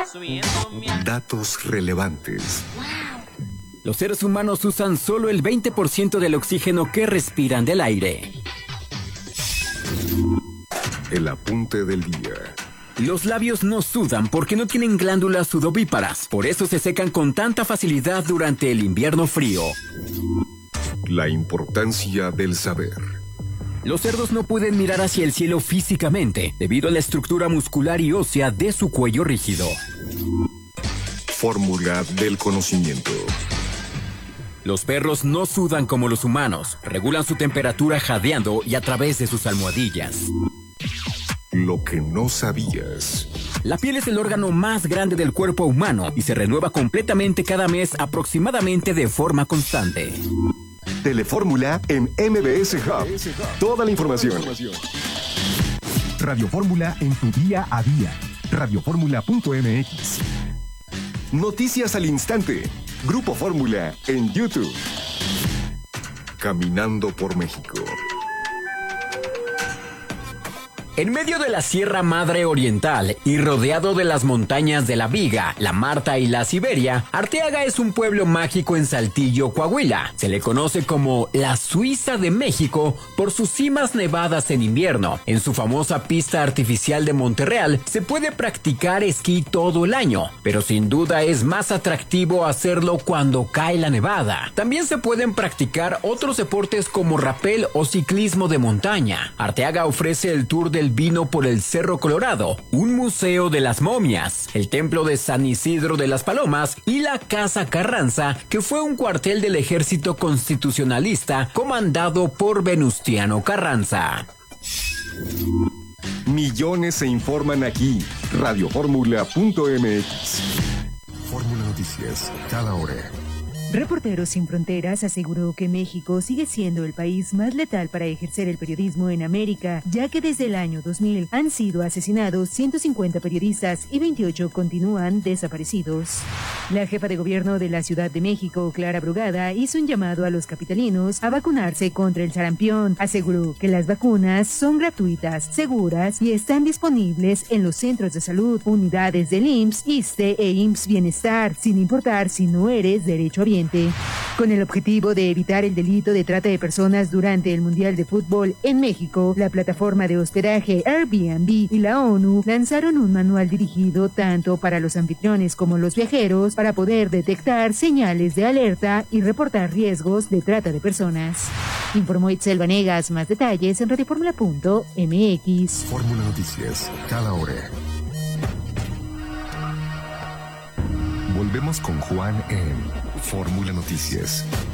Datos relevantes. Los seres humanos usan solo el 20% del oxígeno que respiran del aire. El apunte del día. Los labios no sudan porque no tienen glándulas sudovíparas, por eso se secan con tanta facilidad durante el invierno frío. La importancia del saber. Los cerdos no pueden mirar hacia el cielo físicamente, debido a la estructura muscular y ósea de su cuello rígido. Fórmula del conocimiento. Los perros no sudan como los humanos, regulan su temperatura jadeando y a través de sus almohadillas. Lo que no sabías. La piel es el órgano más grande del cuerpo humano y se renueva completamente cada mes aproximadamente de forma constante. Telefórmula en MBS Hub. Toda la información. Radio Fórmula en tu día a día. Radioformula.mx. Noticias al instante. Grupo Fórmula en YouTube. Caminando por México. En medio de la Sierra Madre Oriental y rodeado de las montañas de la Viga, la Marta y la Siberia, Arteaga es un pueblo mágico en Saltillo, Coahuila. Se le conoce como la Suiza de México por sus cimas nevadas en invierno. En su famosa pista artificial de Monterreal se puede practicar esquí todo el año, pero sin duda es más atractivo hacerlo cuando cae la nevada. También se pueden practicar otros deportes como rapel o ciclismo de montaña. Arteaga ofrece el tour del vino por el Cerro Colorado, un museo de las momias, el templo de San Isidro de las Palomas y la Casa Carranza, que fue un cuartel del ejército constitucionalista comandado por Venustiano Carranza. Millones se informan aquí. Radioformula.mx. Fórmula Noticias, cada hora. Reporteros Sin Fronteras aseguró que México sigue siendo el país más letal para ejercer el periodismo en América, ya que desde el año 2000 han sido asesinados 150 periodistas y 28 continúan desaparecidos. La jefa de gobierno de la Ciudad de México, Clara Brugada, hizo un llamado a los capitalinos a vacunarse contra el sarampión. Aseguró que las vacunas son gratuitas, seguras y están disponibles en los centros de salud, unidades del IMSS, ISSSTE e IMSS Bienestar, sin importar si no eres derechohabiente. Con el objetivo de evitar el delito de trata de personas durante el Mundial de Fútbol en México, la plataforma de hospedaje Airbnb y la ONU lanzaron un manual dirigido tanto para los anfitriones como los viajeros para poder detectar señales de alerta y reportar riesgos de trata de personas. Informó Itzel Vanegas. Más detalles en radioformula.mx. Fórmula Noticias, cada hora. Volvemos con Juan en Fórmula Noticias.